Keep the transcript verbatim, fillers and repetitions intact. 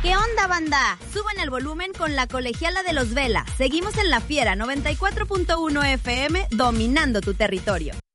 ¿Qué onda, banda? Suben el volumen con la colegiala de los Vela. Seguimos en La Fiera noventa y cuatro punto uno F M, dominando tu territorio.